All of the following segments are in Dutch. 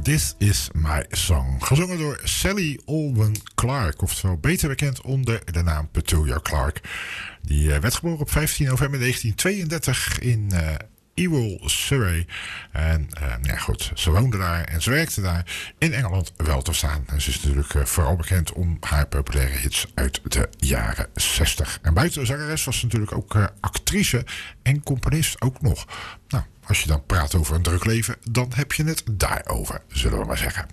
This Is My Song. Gezongen door Sally Alwyn Clark, oftewel beter bekend onder de naam Petulia Clark. Die werd geboren op 15 november 1932 in Ewell, Surrey. En ja, goed, ze woonde daar en ze werkte daar in Engeland wel te staan. En ze is natuurlijk vooral bekend om haar populaire hits uit de jaren 60. En buiten zangeres was ze natuurlijk ook actrice en componist ook nog. Nou, als je dan praat over een druk leven, dan heb je het daarover, zullen we maar zeggen.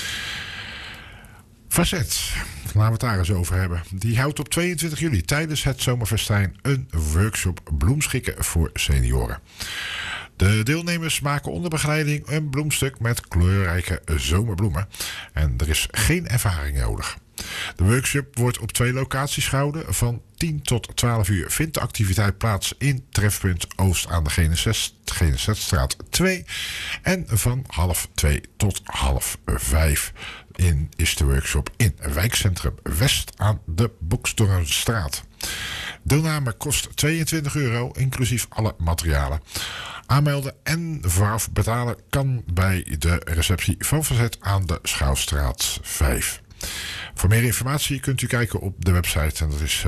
Facet, laten we het daar eens over hebben. Die houdt op 22 juli tijdens het Zomerfestijn een workshop bloemschikken voor senioren. De deelnemers maken onder begeleiding een bloemstuk met kleurrijke zomerbloemen. En er is geen ervaring nodig. De workshop wordt op 2 locaties gehouden. Van 10 tot 12 uur vindt de activiteit plaats in Trefpunt Oost aan de GNZ-straat 2. En van 2:30 tot 4:30 is de workshop in wijkcentrum West aan de Bokstormstraat. Deelname kost €22, inclusief alle materialen. Aanmelden en vooraf betalen kan bij de receptie van Facet aan de Schouwstraat 5. Voor meer informatie kunt u kijken op de website en dat is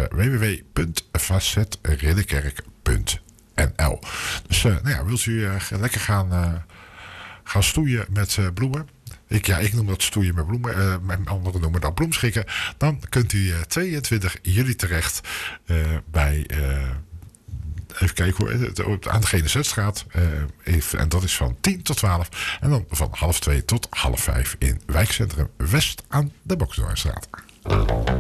www.facetridderkerk.nl. Dus nou ja, wilt u lekker gaan stoeien met bloemen? Ik noem dat stoeien met bloemen. Mijn anderen noemen dat bloemschikken. Dan kunt u 22 juli terecht bij... even kijken hoor, aan de GNZ-straat. En dat is van 10 tot 12. En dan van 2:30 tot 4:30 in wijkcentrum West aan de Boksdorpstraat.